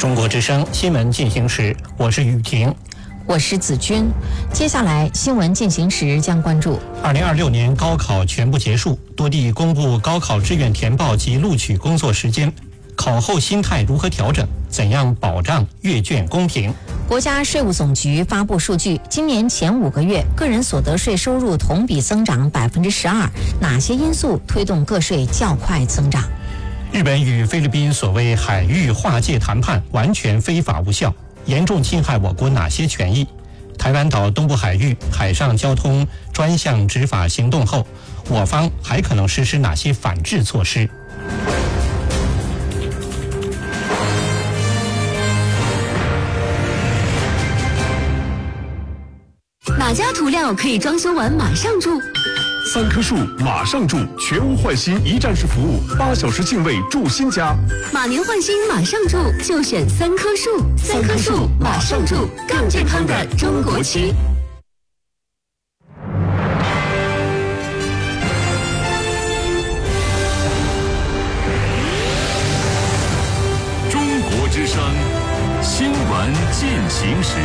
中国之声新闻进行时，我是雨婷， 我是子君。接下来新闻进行时将关注 2026年高考全部结束，多地公布高考志愿填报及录取工作时间，考后心态如何调整？怎样保障阅卷公平？ 国家税务总局发布数据，今年前5个月个人所得税收入同比增长12%，哪些因素推动个税较快增长？ 日本与菲律宾所谓海域划界谈判完全非法无效，严重侵害我国哪些权益？台湾岛东部海域海上交通专项执法行动后，我方还可能实施哪些反制措施？ 哪家涂料可以装修完马上住 ？3棵树马上住，全屋换新一站式服务，8小时净位住新家。 马年换新马上住，就选3棵树，3棵树马上住，更健康的中国区。 中国之声新闻进行时。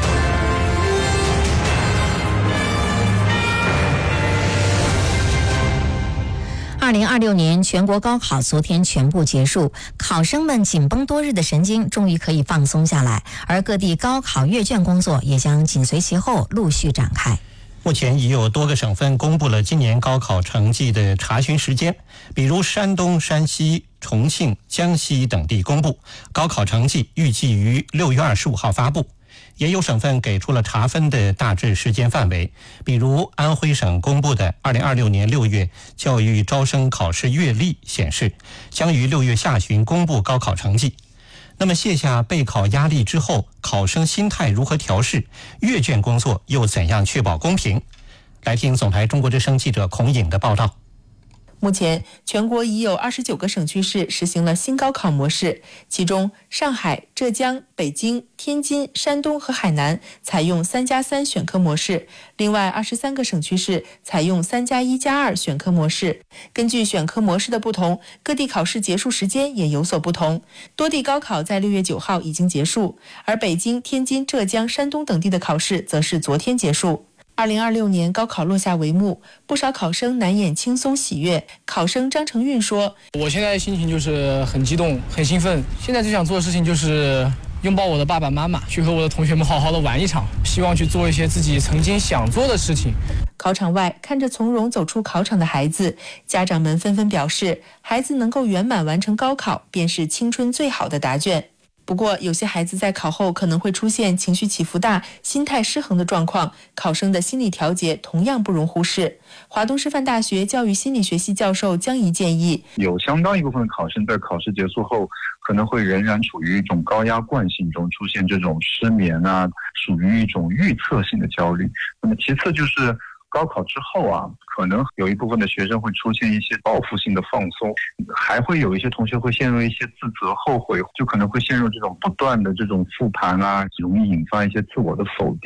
2026年全国高考昨天全部结束，考生们紧绷多日的神经终于可以放松下来，而各地高考阅卷工作也将紧随其后陆续展开。 目前已有多个省份公布了今年高考成绩的查询时间，比如山东、山西、重庆、江西等地公布高考成绩预计于6月25号发布。也有省份给出了查分的大致时间范围，比如安徽省公布的2026年6月教育招生考试月历显示，将于6月下旬公布高考成绩。那么卸下备考压力之后，考生心态如何调试？阅卷工作又怎样确保公平？来听总台中国之声记者孔颖的报道。 目前，全国已有29个省区市实行了新高考模式，其中上海、浙江、北京、天津、山东和海南采用3+3选科模式，另外23个省区市采用3+1+2选科模式。根据选科模式的不同，各地考试结束时间也有所不同。多地高考在6月9号已经结束，而北京、天津、浙江、山东等地的考试则是昨天结束。2026年高考落下帷幕，不少考生难掩轻松喜悦。考生张成运说：“ 我现在心情就是很激动、很兴奋。现在最想做的事情就是拥抱我的爸爸妈妈，去和我的同学们好好的玩一场，希望去做一些自己曾经想做的事情。” 考场外，看着从容走出考场的孩子，家长们纷纷表示，孩子能够圆满完成高考，便是青春最好的答卷。不过，有些孩子在考后可能会出现情绪起伏大、心态失衡的状况，考生的心理调节同样不容忽视。华东师范大学教育心理学系教授江怡建议， 有相当一部分考生在考试结束后，可能会仍然处于一种高压惯性中，出现这种失眠啊，属于一种预测性的焦虑。那么其次就是高考之后啊，可能有一部分的学生会出现一些报复性的放松，还会有一些同学会陷入一些自责、后悔，就可能会陷入这种不断的这种复盘啊，容易引发一些自我的否定。